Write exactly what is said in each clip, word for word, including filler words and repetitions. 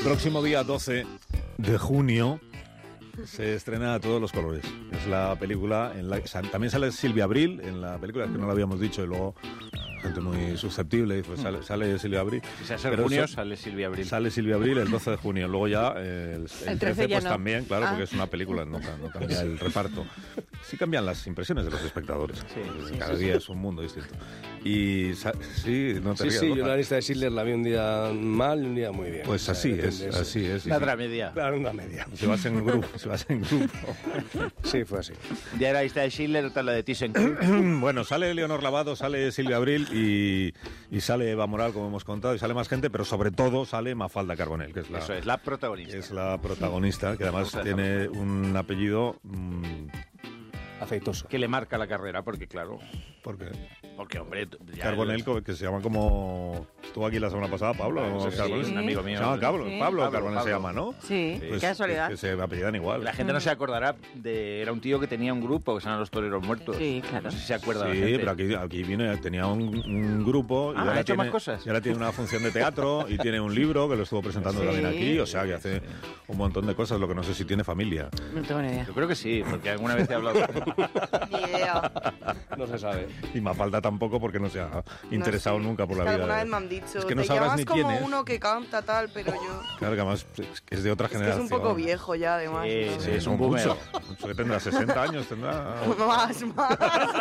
próximo día doce de junio se estrena A Todos los Colores. Es la película en la también sale Silvia Abril en la película, que no lo habíamos dicho y luego gente muy susceptible, pues sale, sale Silvia Abril. Si se hace junio, so, sale Silvia Abril. Sale Silvia Abril el doce de junio. Luego ya eh, el, el, el trece, pues no. También, claro, ah. porque es una película, no, no cambia el reparto. Sí cambian las impresiones de los espectadores. Sí, sí, Cada sí, día sí. es un mundo distinto. Y sí, no te Sí, rías, sí, ¿no? yo la lista de Schindler la vi un día mal y un día muy bien. Pues o sea, así es, es, así es. La otra media. Claro, una media. Si vas en grupo, si vas en grupo. Sí, fue así. Ya era la lista de Schindler, otra la de ThyssenKrupp. Bueno, sale Leonor Lavado, sale Silvia Abril y, y sale Eva Moral, como hemos contado, y sale más gente, pero sobre todo sale Mafalda Carbonell, que es la, Eso es, la protagonista. Es la protagonista, que además tiene un apellido... Mmm, afeitoso. Que le marca la carrera, porque claro... ¿Por qué? Porque, hombre... Carbonell, el... que se llama como... Estuvo aquí la semana pasada, Pablo. Sí, sí, Carbonell. Sí. Un amigo mío. Se llama Pablo, sí. Pablo, Pablo Carbonell Pablo. se llama, ¿no? Sí, pues, qué casualidad. Que, que se apellidan igual. La gente no se acordará de... Era un tío que tenía un grupo, que se llaman Los Toreros Muertos. Sí, claro. No sé si se acuerda Sí, la gente. pero aquí, aquí viene, tenía un, un grupo... Ah, y ahora ¿ha hecho tiene, más cosas? Y ahora tiene una función de teatro y tiene un libro que lo estuvo presentando sí. también aquí. O sea, que hace un montón de cosas, lo que no sé si tiene familia. No tengo ni idea. Yo creo que sí, porque alguna vez he hablado con Ni idea. No se sabe. Y Mafalda tampoco, porque no se ha interesado no sé. nunca por es la que vida. Alguna de... vez me han dicho, es que no te sabrás llamas ni como quién es. uno que canta tal, pero yo... Claro, que además es, que es de otra es que generación. es un poco viejo ya, además. Sí, ¿no? sí, es un boomer. Mucho, mucho, que tendrá sesenta años, tendrá... Más, más.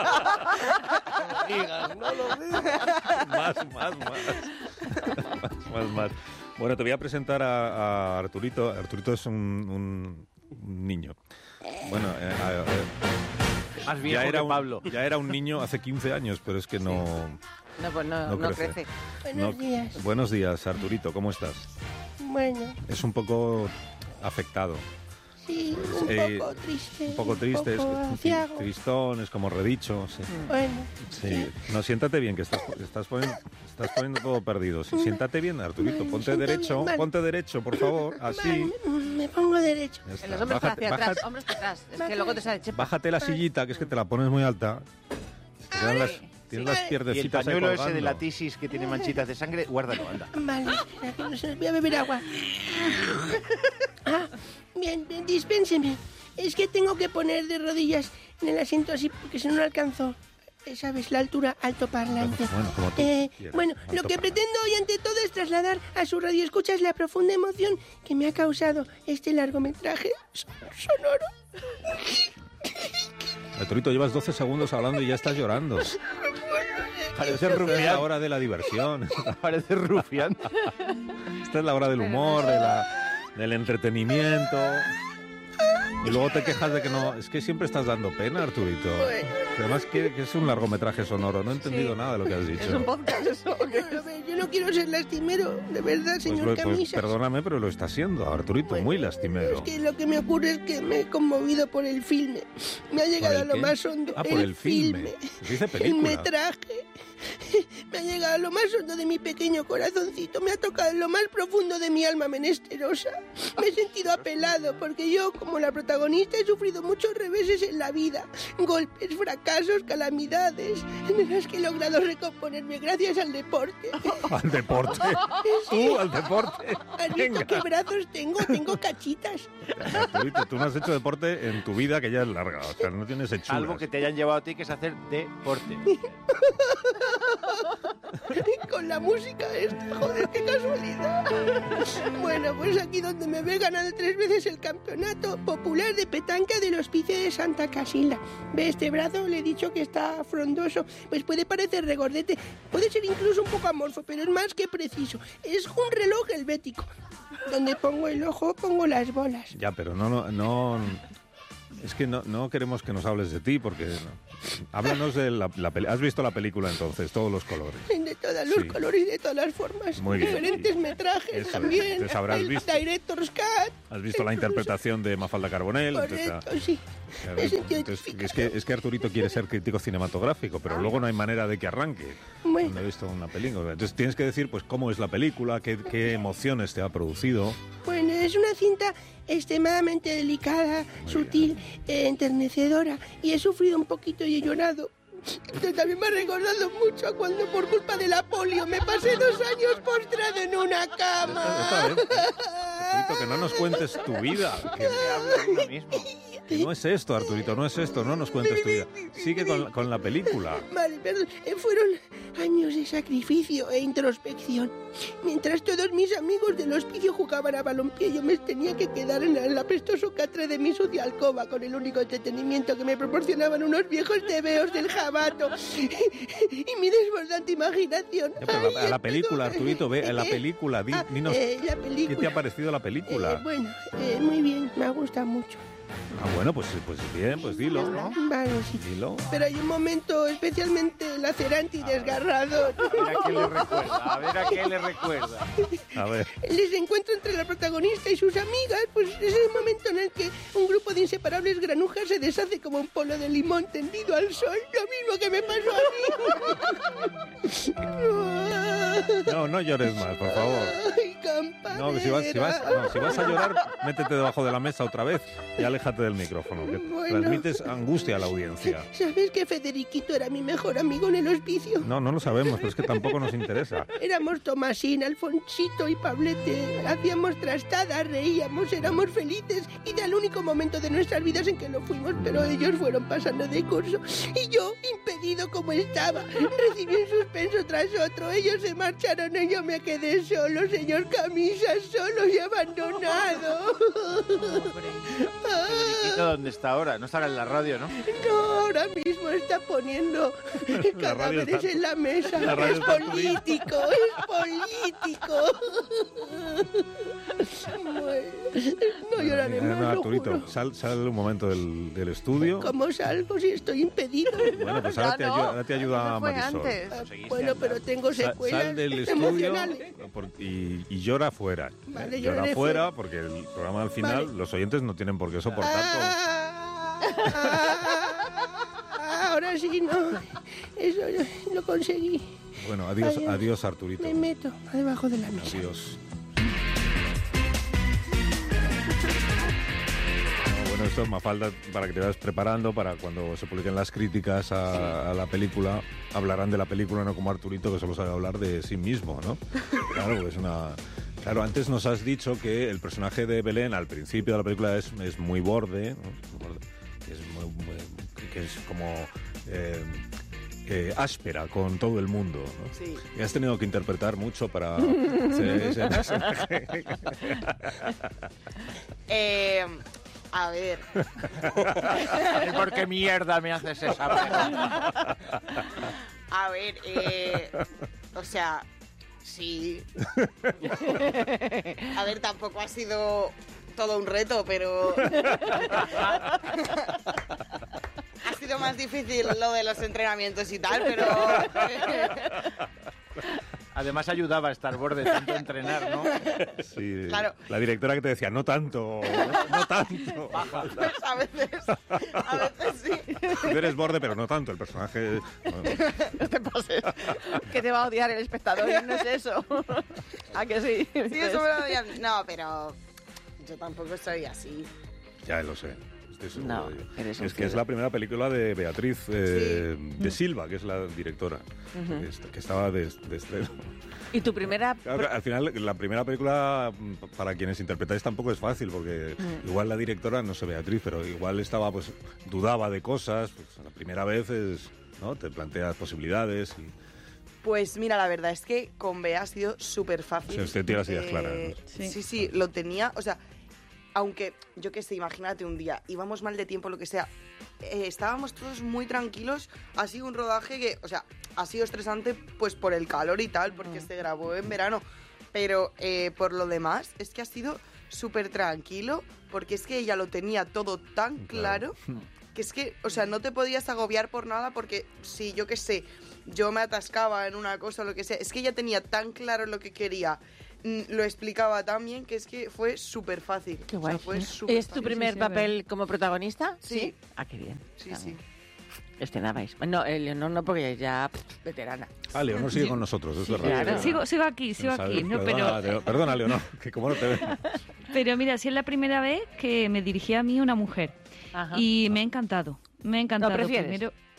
Digas, no lo digas. más, más, más. más, más, más. Bueno, te voy a presentar a, a Arturito. Arturito es un, un, un niño. Bueno, eh, eh, eh, Más viejo ya era que un, Pablo. Ya era un niño hace quince años, pero es que no... No, pues no, No no crece. crece. Buenos no, días. Buenos días, Arturito, ¿cómo estás? Bueno, Es un poco afectado. sí, un Eh, poco triste. Un poco triste, un poco es aciago. tristón, es como redicho. Sí. Bueno, Sí. No, siéntate bien, que estás, estás, poniendo, estás poniendo todo perdido. Sí, siéntate bien, Arturito, Vale, ponte siento derecho, bien, vale. ponte derecho, por favor, así. vale, me pongo derecho. Ya está. En los hombros Bájate, hacia atrás, bájate, hombros hacia atrás. Es Bájate. que luego te sale chepa. bájate la sillita, que es que te la pones muy alta. Te quedan las, tienes las Y el pierdecitas ahí pañuelo ese de colgando. la tisis que tiene manchitas de sangre, guárdalo, anda. Vale, espera, que no se voy a beber agua. Ah, bien, bien, dispénseme. Es que tengo que poner de rodillas en el asiento así porque si no no alcanzo. eh, ¿Sabes? La altura altoparlante. Bueno, como tú Eh, quieras, bueno, lo que altoparlante. pretendo hoy ante todo es trasladar a su radioescuchas la profunda emoción que me ha causado este largometraje son- sonoro. Arturito, llevas doce segundos hablando y ya estás llorando. Parece Esta es la rufián. hora de la diversión. Parece rufián. Esta es la hora del humor, de la, del entretenimiento. Y luego te quejas de que no... Es que siempre estás dando pena, Arturito. Que además que, que es un largometraje sonoro. No he entendido Sí. nada de lo que has dicho. Es un podcast eso. ¿o qué? A ver, yo no quiero ser lastimero, de verdad, Pues señor lo- pues Camisas. perdóname, pero lo está haciendo, Arturito, Bueno, muy lastimero. Es que lo que me ocurre es que me he conmovido por el filme. Me ha llegado el a lo qué? más hondo. Ah, por el filme. Se dice película. El metraje. Me ha llegado a lo más hondo de mi pequeño corazoncito. Me ha tocado en lo más profundo de mi alma menesterosa. Me he sentido apelado porque yo, como la protagonista, he sufrido muchos reveses en la vida. Golpes, fracasos, calamidades. En las que he logrado recomponerme gracias al deporte. Al deporte. Tú, al deporte. ¿Has Venga. visto qué brazos tengo? Tengo cachitas. Arturito, tú no has hecho deporte en tu vida, que ya es larga. O sea, no tienes hechuras. Algo que te hayan llevado a ti, que es hacer deporte. Con la música esta, joder, qué casualidad. Bueno, pues aquí donde me ve ganado tres veces el campeonato popular de petanca del Hospicio de Santa Casilda. ¿Ve este brazo? Le he dicho que está frondoso. Pues puede parecer regordete, puede ser incluso un poco amorfo, pero es más que preciso. Es un reloj helvético. Donde pongo el ojo, pongo las bolas. Ya, pero no, no, no... Es que no, no queremos que nos hables de ti, porque... no. Háblanos de la, la peli... ¿Has visto la película entonces? Todos los colores. De todos los Sí. colores y de todas las formas. Muy bien. Diferentes metrajes Eso es. también. Entonces habrás el visto- Director's Cut. ¿Has visto la interpretación de Mafalda Carbonell? Correcto, Entonces, sí. claro, Me he sentido entonces, identificado. es, que, es que Arturito quiere ser crítico cinematográfico, pero luego no hay manera de que arranque. Bueno. No he visto una película. Entonces tienes que decir pues cómo es la película, qué, qué emociones te ha producido. Bueno, es una cinta extremadamente delicada, sutil, eh, enternecedora, y he sufrido un poquito y he llorado. Esto también me ha recordado mucho a cuando por culpa de la polio me pasé dos años postrado en una Está cama. bien. Arturito, que no nos cuentes tu vida. Que, Habla de uno mismo. que no es esto, Arturito, no es esto, no nos cuentes tu vida. Sigue con, con la película. Vale, perdón. Eh, fueron años de sacrificio e introspección. Mientras todos mis amigos del hospicio jugaban a balompié, yo me tenía que quedar en el apestoso catre de mi sucia alcoba con el único entretenimiento que me proporcionaban unos viejos tebeos del jabato y mi desbordante imaginación. Ya, pero la- a la película, Arturito, ve, a la película, di- Ah, dinos, eh, la ¿qué película. te ha parecido la Eh, película? bueno, eh, muy bien, me ha gustado mucho. Ah, bueno, pues, pues bien, pues dilo, ¿no? Vale, sí. Dilo. Pero hay un momento especialmente lacerante y desgarrador. A ver a qué le recuerda, a ver a qué le recuerda. A ver. El desencuentro entre la protagonista y sus amigas, pues es el momento en el que un grupo de inseparables granujas se deshace como un polo de limón tendido al sol, lo mismo que me pasó a mí. No, no llores más, por favor. Ay, campanera. No, si vas, si, vas, no, si vas a llorar, métete debajo de la mesa otra vez y aléjate del micrófono, que Bueno. transmites angustia a la audiencia. ¿Sabes que Federiquito era mi mejor amigo en el hospicio? No, no lo sabemos, pero es que tampoco nos interesa. Éramos Tomasín, Alfonsito y Pablete. Hacíamos trastadas, reíamos, éramos felices. Y era el único momento de nuestras vidas en que lo fuimos, pero ellos fueron pasando de curso. Y yo, impedido como estaba, recibí un suspenso tras otro. Ellos se marcharon y yo me quedé solo, señor Camisa, solo y abandonado. Federiquito, ¿dónde está ahora? No estará en la radio, ¿no? No, ahora mismo está poniendo La radio cadáveres está- en la mesa. la radio Es está político, es político. Bueno, no lloraré No, más, no, lo Arturito, juro. sal, sal un momento del, del estudio. ¿Cómo salgo si estoy impedido? Bueno, pues Ya ahora te, no. ayuda, ahora te ayuda Eso fue Marisol. antes. Ah, Seguiste bueno, pero andando. tengo Sa- secuelas Sal del estudio emocionales. por- y, y llora fuera. Vale, ¿eh? lloraré Llora fuera porque el programa al final Vale. los oyentes no tienen por qué soportar todo. Ah, ah, ahora sí, no. Eso lo conseguí. Bueno, adiós, Adiós. adiós Arturito. Me meto debajo de la mesa. Adiós. No, bueno, esto es Mafalda para que te vayas preparando para cuando se publiquen las críticas a, a la película. Hablarán de la película, no como Arturito, que solo sabe hablar de sí mismo, ¿no? Claro, porque es una... Claro, antes nos has dicho que el personaje de Belén al principio de la película es, es muy borde, ¿no? Borde, es muy, muy- que es como eh, eh, áspera con todo el mundo, ¿no? Sí. Y has tenido que interpretar mucho para ser ese personaje. Eh, a ver. ¿Por qué mierda me haces esa pregunta? A ver, eh, o sea, sí. A ver, tampoco ha sido todo un reto, pero ha sido más difícil lo de los entrenamientos y tal, pero Además ayudaba a estar borde tanto entrenar, ¿no? Sí, Claro. La directora que te decía, no tanto, no tanto. pues a veces, a veces sí. Tú eres borde, pero no tanto. El personaje... bueno, No te pases. Que te va a odiar el espectador, no es eso. ¿A que sí? Sí, eso me lo dirían. No, pero yo tampoco soy así. ya lo sé. Estoy seguro No, de ello. eres un Es que es filo. la primera película de Beatriz eh, de Silva, que es la directora, que, est- que estaba de, de estreno. ¿Y tu primera...? Claro, al final, la primera película, mm, para quienes interpretáis, tampoco es fácil, porque igual la directora, no sé Beatriz, pero igual estaba, pues, dudaba de cosas. Pues, la primera vez es, ¿no? Te planteas posibilidades y... Pues mira, la verdad es que con Bea ha sido súper fácil. O sea, usted tiene las ideas Eh, claras, ¿no? Sí. Sí, sí, lo tenía. O sea, aunque yo qué sé, imagínate un día, íbamos mal de tiempo, lo que sea, eh, estábamos todos muy tranquilos. Ha sido un rodaje que, o sea, ha sido estresante pues por el calor y tal, porque se grabó en verano. Pero eh, por lo demás, es que ha sido súper tranquilo, porque es que ella lo tenía todo tan claro, que es que, o sea, no te podías agobiar por nada, porque si yo qué sé, yo me atascaba en una cosa o lo que sea, es que ella tenía tan claro lo que quería, mm, lo explicaba tan bien, que es que fue súper fácil. Qué O sea, guay. fue súper ¿Es tu fácil. primer sí, papel como protagonista? Sí. Ah, qué bien. Sí, Está sí. bien. Estrenabais. No, eh, Leonor no, porque ya pff, veterana. Ah, Leonor sigue con nosotros, es verdad. claro. Sigo, sigo aquí, sigo Sabes, aquí. No, perdona, pero, Leo- perdona, Leonor, que como no te veo. pero mira, sí es la primera vez que me dirigía a mí una mujer. Ajá. Y me ha encantado. Me ha encantado. prefieres? Primero,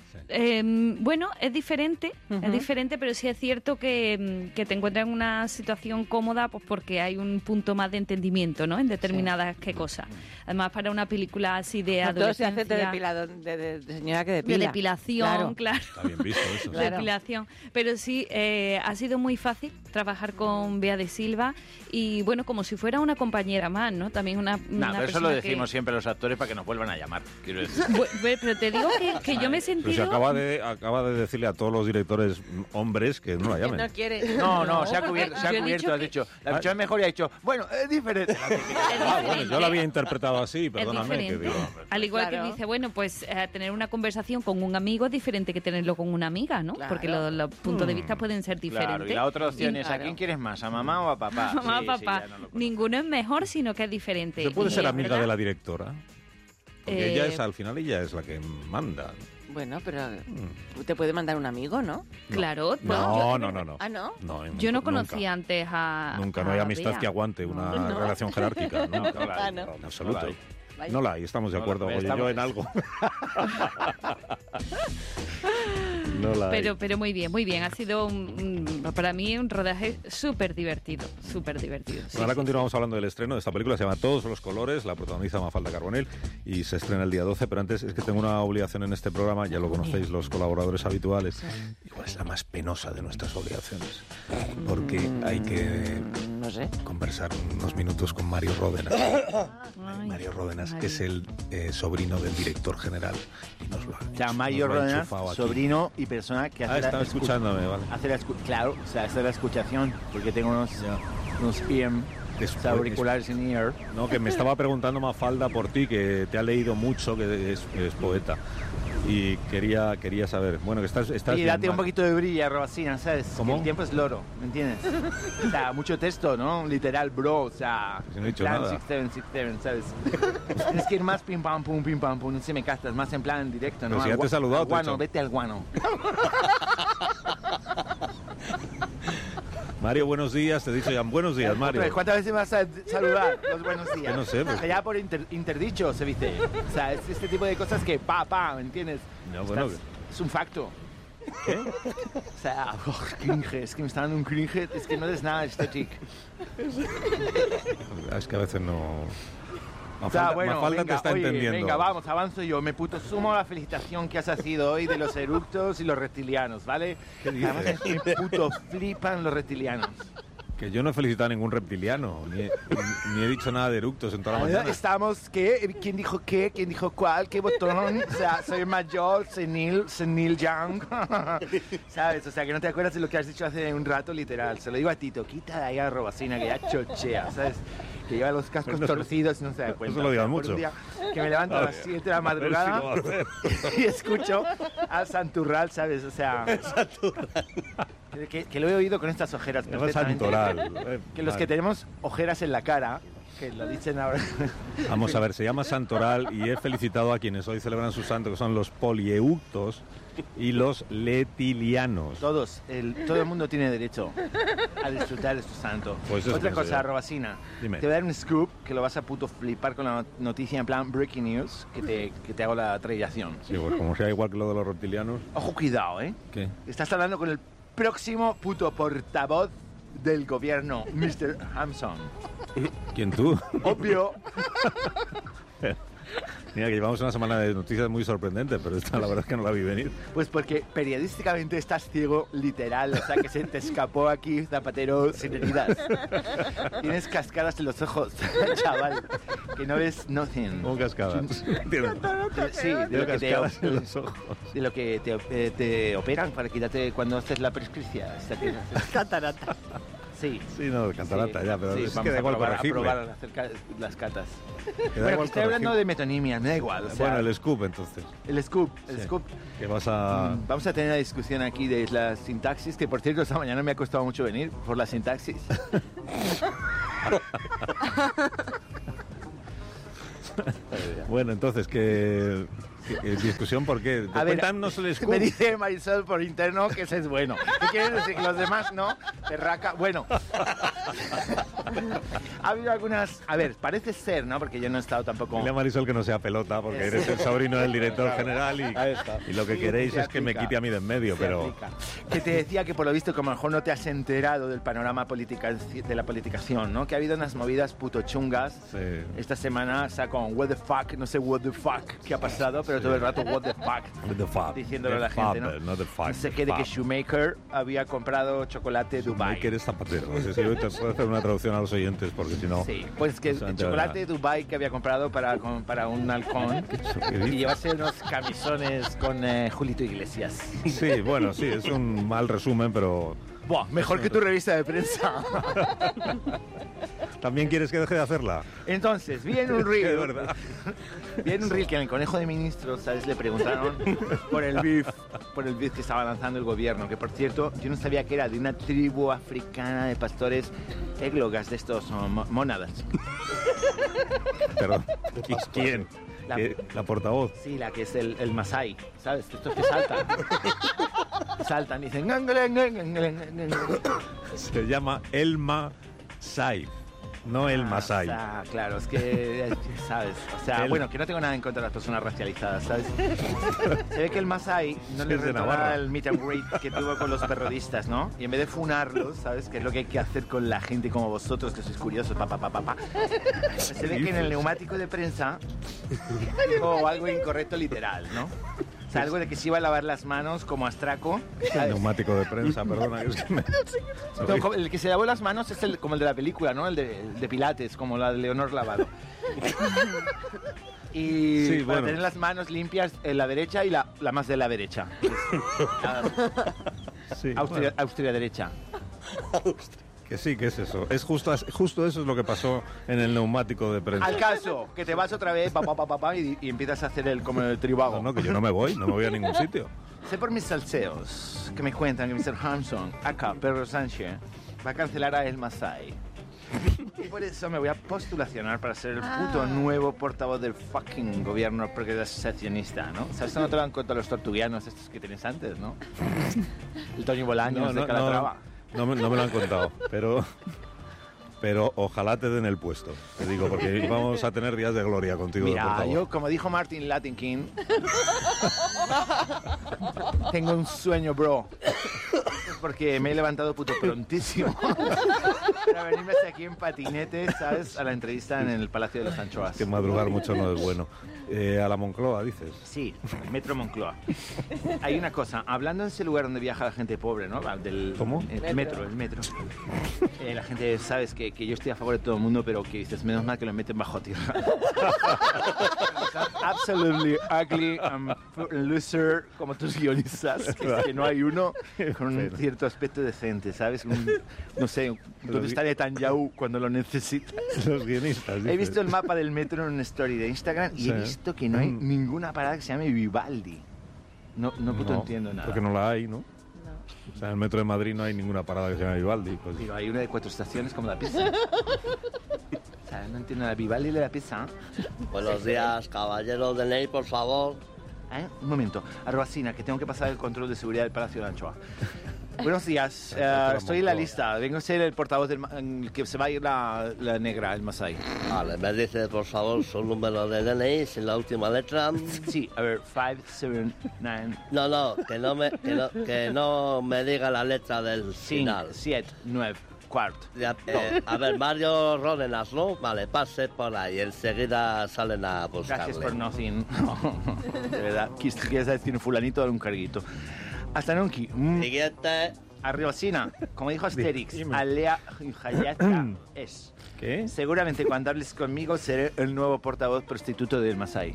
Eh, bueno, es diferente, Ujú. es diferente, pero sí es cierto que, que te encuentras en una situación cómoda pues porque hay un punto más de entendimiento, ¿no? En determinadas qué cosas. Además, para una película así de No, todo se hace de, adolescencia, depilado, de, de- de señora que de depila. depilación, claro. Está bien visto eso. Claro. Depilación. Pero sí, eh, ha sido muy fácil trabajar con Bea de Silva y, bueno, como si fuera una compañera más, ¿no? También una, No, una pero eso lo persona decimos que... siempre los actores para que nos vuelvan a llamar. Quiero decir. Bu- bu- Pero te digo que, que yo me he Pero sentido... se acaba de, acaba de decirle a todos los directores hombres que no la Que llamen. no quiere. No, no, se ha porque cubierto, se ha yo he cubierto, dicho has que- dicho. La versión es mejor y ha dicho, bueno, es diferente. Ah, bueno, yo la había interpretado así, Es perdóname. Que diferente. digo, Al igual Claro. que dice, bueno, pues eh, tener una conversación con un amigo es diferente que tenerlo con una amiga, ¿no? Claro. Porque lo- los puntos de vista pueden ser diferentes. Claro, y la otra opción Y- es, ¿a quién quieres más? ¿A mamá o a papá? Mamá, Sí, sí, papá, ya no lo conozco. ninguno es mejor, sino que es diferente. ¿Se puede Y ser es amiga verdad. de la directora? Porque Eh, ella es, al final, ella es la que manda. Bueno, pero te puede mandar un amigo, ¿no? Claro. pues No, yo- no, no, no. Ah, ¿no? No, Yo no nunca. conocía antes a... Nunca, no a hay amistad Bea. que aguante una No. relación jerárquica. No, Nunca. no la hay. Ah, ¿no? En absoluto. No la hay. Vaya. No la hay, estamos de No la- acuerdo. Oye, estamos- yo en algo. No la hay. Pero, pero muy bien, muy bien. Ha sido un- un- para mí un rodaje súper divertido, súper divertido. sí, Ahora sí. continuamos hablando del estreno de esta película, se llama Todos los colores, la protagoniza Mafalda Carbonell y se estrena el día doce, pero antes es que tengo una obligación en este programa, ya lo conocéis los colaboradores habituales, igual es la más penosa de nuestras obligaciones, porque hay que No sé. conversar unos minutos con Mario Ródenas. Ay, Mario Ródenas, Mario. que es el eh, sobrino del director general. Y nos lo ha, O sea, nos Mario lo ha Ródenas, enchufado aquí. sobrino y persona que hace Ah, la estaba escu- escuchándome, vale. hace la escu- claro, o sea, hace la escuchación, porque tengo unos, unos E M, Después- auriculares en ear. No, que me estaba preguntando Mafalda por ti, que te ha leído mucho, que es, es poeta. Y quería quería saber, bueno, que estás, estás Y bien, date un Mar- poquito de brilla, Robacina, ¿sabes? ¿Cómo? Que el tiempo es loro, ¿me entiendes? O sea, mucho texto, ¿no? Literal, bro, o sea... Si no he dicho plan nada. seis siete, seis siete, ¿sabes? Tienes que ir más pim pam pum, pim pam pum, no se me castas, más en plan directo, ¿no? Pero si Al ya te he gua- saludado, al te he guano, dicho. vete al guano. Mario, buenos días, te he dicho ya, buenos días, Mario. Pues, ¿cuántas veces me vas a saludar los buenos días? Que no sé, pues. Ya por inter- interdicho se dice. O sea, es este tipo de cosas que pa, pa, ¿me entiendes? No, bueno, Estás- es un facto. ¿Qué? O sea, oh, cringe, es que me está dando un cringe, es que no eres nada estético. es que a veces no... O Mafalda, sea, bueno, Mafalda venga, te está oye, entendiendo. venga, vamos, avanzo yo. Me puto sumo a la felicitación que has sido hoy de los eructos y los reptilianos, ¿vale? ¿Qué dices? Además, es que me puto flipan los reptilianos. Que yo no he felicitado a ningún reptiliano, ni he, ni he dicho nada de eructos en toda la mañana. Estamos, ¿qué? ¿Quién dijo qué? ¿Quién dijo cuál? ¿Qué botón? O sea, soy mayor, senil, senil young. ¿Sabes? O sea, que no te acuerdas de lo que has dicho hace un rato, literal. Se lo digo a Tito, quita de ahí a Robacina, que ya chochea, ¿sabes? Que lleva los cascos Pues no se- torcidos y no se da no cuenta. se lo digas O sea, por mucho. un día que me levanto a las siete de la madrugada A ver si lo va a hacer. y escucho a Santurral, ¿sabes? O sea... Que, que- que lo he oído con estas ojeras Se llama perfectamente. Santoral. eh, Que los vale. que tenemos ojeras en la cara, que lo dicen ahora... Vamos a ver, se llama Santoral y he felicitado a quienes hoy celebran su santo, que son los polieuctos y los letilianos. Todos, el, todo el mundo tiene derecho a disfrutar de su santo. Pues eso Otra pienso cosa, yo. Robacina. Dime. Te voy a dar un scoop que lo vas a puto flipar con la noticia en plan breaking news, que te, que te hago la traducción. Sí, pues como sea igual que lo de los reptilianos, Ojo, cuidado, ¿eh? ¿qué? Estás hablando con el próximo puto portavoz del gobierno, mister Hamson. ¿Quién tú? Obvio. Mira, que llevamos una semana de noticias muy sorprendentes, pero esta la verdad es que no la vi venir. Pues porque periodísticamente estás ciego, literal. O sea, que se te escapó aquí, Zapatero, sin heridas. Tienes cascadas en los ojos, chaval. Que no ves nothing. Como cascadas. Tiene- Sí, de tiene lo que te, cascadas en los ojos. de lo que te, eh, te operan para quitarte cuando haces la prescripción. O sea, que- Catarata. Sí. Sí, no, catarata Sí, ya, pero sí, es vamos que da a igual probar, a corregirle. probar a hacer ca- las catas. Que da Bueno, que igual estoy hablando corregir. de metonimia, me da igual. O sea, Bueno, el scoop, entonces. el scoop, el Sí. scoop. Que vas a... Mm, Vamos a tener una discusión aquí de la sintaxis, que por cierto esta mañana me ha costado mucho venir por la sintaxis. Bueno, entonces, que... que- que discusión, ¿por qué? A ver, Cuéntanos el scoop. me dice Marisol por interno que ese es bueno. ¿Qué quieres decir? Que los demás no, terraca. Bueno, Ha habido algunas... A ver, parece ser, ¿no? Porque yo no he estado tampoco... Dile a Marisol que no sea pelota, porque eres el sobrino del director general y, y lo que Sí, queréis se es que me aplica. quite a mí de en medio, Se pero... aplica. Que te decía que por lo visto, como a lo mejor no te has enterado del panorama politica, de la politicación, ¿no? Que ha habido unas movidas puto chungas. Sí. Esta semana, o sea, con what the fuck, no sé what the fuck qué ha pasado, pero todo el rato what the fuck. With the fab. Diciéndole The a la gente, fab, ¿no? not the fuck, No sé the qué, de que fab. Shoemaker había comprado chocolate Dubai. Que eres zapatero. No sé si hoy te puedo hacer una traducción a los oyentes, porque si no... Sí, pues que no se el entera chocolate Dubai que había comprado para, con- para un halcón ¿Qué y dices? llevarse unos camisones con eh, Julito Iglesias. Sí, bueno, sí, es un mal resumen, pero... Buah, mejor que tu revista de prensa. ¿También quieres que deje de hacerla? Entonces, vi en un De reel, verdad. vi en un reel que en el Conejo de Ministros, ¿sabes? Le preguntaron por el beef, por el beef que estaba lanzando el gobierno, que por cierto, yo no sabía que era de una tribu africana de pastores églogas de estos oh, mo- mónadas. Perdón. ¿Quién? La- ¿Qué? ¿La portavoz? Sí, la que es el, el Masai, ¿sabes? Estos que saltan. Saltan y dicen... "Gang, gang, gang, gang, gang, gang". Se llama Elma Saif, no el Ah, Masai. O sea, claro, es que, eh, ¿sabes? O sea, El- bueno, que no tengo nada en contra de las personas racializadas, ¿sabes? Se ve que el Masai no Sí, le es de rentó Navarra. nada el meet and greet que tuvo con los periodistas, ¿no? Y en vez de funarlos, ¿sabes? Que es lo que hay que hacer con la gente como vosotros, que sois curiosos, pa, pa, pa, pa, pa. Se ve que en el neumático de prensa dijo algo incorrecto literal, ¿no? O sea, algo de que se iba a lavar las manos como astraco. El ¿sabes? neumático de prensa, perdona. que es que me- No, como- el que se lavó las manos es el, como el de la película, ¿no? El de, el de Pilates, como la de Leonor Lavado. Y Sí, para bueno. tener las manos limpias en la derecha y la, la más de la derecha. Sí, Austria, bueno, Austria derecha. que sí, que es eso. Es justo, justo eso es lo que pasó en el neumático de prensa. Al caso, que te vas otra vez pa, pa, pa, pa, pa, y, y empiezas a hacer el como el tribago. No, no, que yo no me voy, no me voy a ningún sitio. Sé por mis salseos que me cuentan que mister Hanson, acá, Pedro Sánchez, va a cancelar a El Masai. Y por eso me voy a postulacionar para ser el puto Ah. nuevo portavoz del fucking gobierno progresionista, ¿no? ¿Sabes que no te lo dan contra los tortuguianos estos que tienes antes, no? El Toño Bolaños de Calatrava. no, me, no me lo han contado, pero, pero ojalá te den el puesto. Te digo, porque vamos a tener días de gloria contigo. de Mira, portavoz. yo, como dijo Martin Latin King, tengo un sueño, bro. Porque me he levantado puto prontísimo para venirme hasta aquí en patinete, ¿sabes? A la entrevista en el Palacio de los Anchoas. Que madrugar mucho no es bueno. Eh, a la Moncloa, dices. Sí, Metro Moncloa. Hay una cosa, hablando de ese lugar donde viaja la gente pobre, ¿no? Del, ¿Cómo? El metro, el metro. Eh, la gente, sabes que, que yo estoy a favor de todo el mundo, pero que dices, menos mal que lo meten bajo tierra. Absolutely ugly and loser, como tus guionistas, que, es que no hay uno con un cierto aspecto decente, ¿sabes? Un- no sé, ¿dónde está Netanyahu cuando lo necesita? Los guionistas. He dices. visto el mapa del metro en una story de Instagram y Sí. he visto que no hay Mm. ninguna parada que se llame Vivaldi. No, no puto No, entiendo nada. Porque no la hay, ¿no? O sea, en el metro de Madrid no hay ninguna parada que se llame Vivaldi. Pues, Digo, hay una de cuatro estaciones como la pizza. O sea, no entiendo la Vivaldi de la pizza. Buenos días, caballero de ley, por favor. ¿Eh? Un momento, Arbacina, que tengo que pasar el control de seguridad del Palacio de la Anchoa. Buenos días, eh, estoy en la lista. Vengo a ser el portavoz del ma- en el que se va a ir la, la negra, el Masai. Vale, me dice, por favor, su número de D N I sin la última letra. Sí, a ver, cinco, siete, nueve, No, no, que no me, que no, que no me diga la letra del cinco, final. siete, nueve, cuarto. Ya, eh, a ver, Mario Ródenas, ¿no? Vale, pase por ahí, enseguida salen a buscarle. Gracias por nothing. De verdad, quis- quieres decir un fulanito, dar un carguito. Hasta nunca. Mm, Siguiente. Arribacina, como dijo Asterix, Dime. Alea Hayata es. ¿Qué? Seguramente cuando hables conmigo seré el nuevo portavoz prostituto del Masai.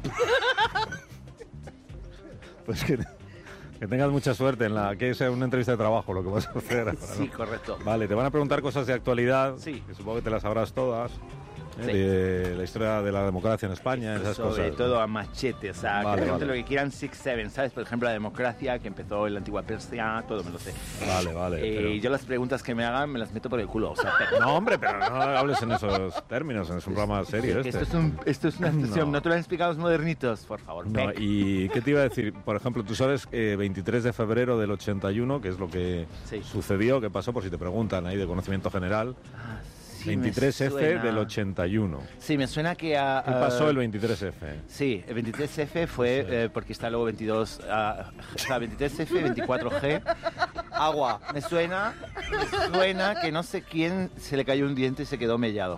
Pues que, que tengas mucha suerte en la que sea una entrevista de trabajo lo que vas a hacer ahora, ¿no? Sí, correcto. Vale, te van a preguntar cosas de actualidad, Sí. que supongo que te las sabrás todas, ¿eh? Sí. de la historia de la democracia en España, esas Sobre cosas. todo a machete, o sea, Vale, que pregunte vale. lo que quieran six seven, ¿sabes? Por ejemplo, la democracia que empezó en la antigua Persia, todo me lo sé. Vale, vale. Eh, pero- Yo las preguntas que me hagan me las meto por el culo, o sea, pero- No, hombre, pero no hables en esos términos, es un programa serio que este. esto, es un, esto es una expresión, No. no. te lo han explicado los modernitos, por favor. No, Peck. ¿y qué te iba a decir? Por ejemplo, tú sabes que veintitrés de febrero del ochenta y uno, que es lo que Sí. sucedió, que pasó, por si te preguntan ahí de conocimiento general, Ah, Sí, veintitrés me F suena. del ochenta y uno. Sí, me suena que... a ¿Qué pasó el veintitrés F? Sí, el veintitrés F fue eh, porque está luego veintidós... ah, o sea, veintitrés F, veinticuatro G. Agua. Me suena, me suena que no sé quién se le cayó un diente y se quedó mellado.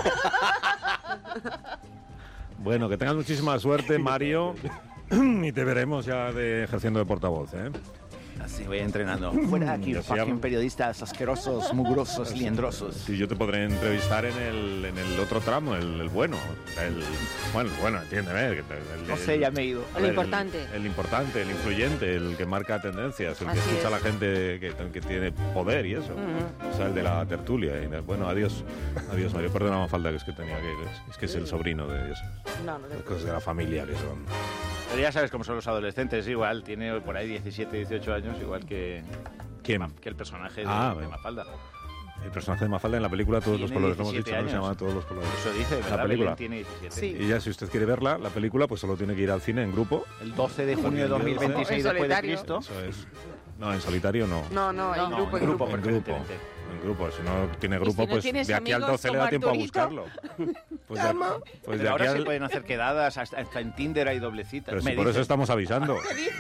Bueno, que tengas muchísima suerte, Mario, y te veremos ya de, ejerciendo de portavoz, ¿eh? Así voy entrenando. Fuera de aquí, Y los así fucking hab- periodistas asquerosos, mugrosos, liendrosos. Sí, yo te podré entrevistar en el, en el otro tramo, el, el bueno. El, bueno, el bueno, entiéndeme. que te- El, No sé, ya me he ido. a El ver, importante. El, importante, el influyente, el que marca tendencias, el que Así escucha a es. la gente que, que tiene poder y eso. O sea, el de la tertulia. Y, bueno, adiós, adiós, Mario. Perdona, más falta que es que tenía que... Es que es el sobrino de ellos. No, no te Las cosas de la familia que son... Pero ya sabes cómo son los adolescentes, igual. Tiene por ahí diecisiete, dieciocho años, igual que, ¿Quién? que el personaje de, Ah, de bueno. Mafalda. El personaje de Mafalda en la película Todos los Tiene colores, lo hemos dicho, diecisiete ¿no? Se años. llama Todos los colores. Eso dice, ¿verdad? La película. Belén tiene diecisiete. Sí. Y ya, si usted quiere verla, la película, pues solo tiene que ir al cine en grupo. El doce de junio de dos mil veintiséis En después de solitario. Cristo. Eso es. No, en solitario no. No, no, en No, grupo, en en grupo, grupo. En grupo. preferentemente. En grupo. Si no tiene Y grupo, si no pues tienes de aquí al amigos doce le como da tiempo a Arturito. buscarlo. Pues de, ¿Cómo? pues de Pero aquí ahora se al... pueden hacer quedadas, hasta, hasta en Tinder hay doble cita. Pero si Me por eso dicen. estamos avisando.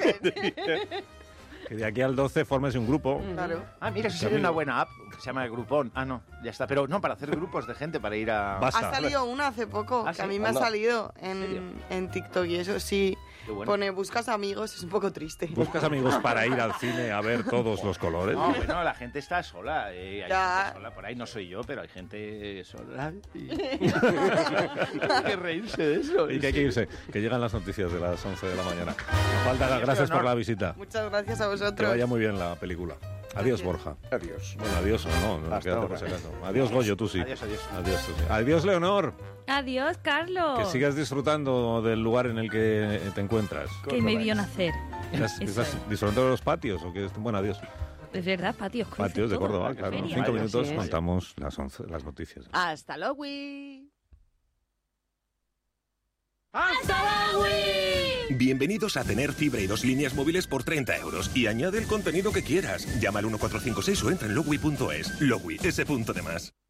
Que de aquí al doce fórmese un grupo. Claro. Ah, mira, eso sería una buena app que se llama Groupon. Ah, no, ya está. Pero no, para hacer grupos de gente, para ir a... Basta. Ha salido una hace poco, ¿Ah, que a sí? mí me ha Anda. salido ¿En serio? en, en TikTok y eso sí. Qué bueno. Pone, buscas amigos, es un poco triste. ¿Buscas amigos para ir al cine a ver todos los colores? No, bueno, la gente está sola. eh, hay Ya. gente sola. Por ahí no soy yo, pero hay gente sola. Y... hay que reírse de eso. Y que hay que irse, que llegan las noticias de las once de la mañana. Falta, gracias por la visita. Muchas gracias a Que vosotros. vaya muy bien la película. Adiós, Borja. Adiós. Bueno, adiós o no, no Hasta quédate ahora. por si acaso. Adiós, Goyo, tú sí. Adiós, adiós. Adiós, tú sí. Adiós, Leonor. Adiós, Carlos. Que sigas disfrutando del lugar en el que te encuentras. Que me vio nacer. ¿Estás, Eso estás es. disfrutando de los patios? ¿O qué? Bueno, adiós. Es verdad, patios. cruces, Patios de todo. Córdoba, claro. En Feria. cinco Vaya, minutos sí es. contamos las, once, las noticias. Hasta luego. güey. Bienvenidos a tener fibra y dos líneas móviles por treinta euros y añade el contenido que quieras. Llama al uno cuatro cinco seis o entra en logui punto es. Logui, ese punto de más.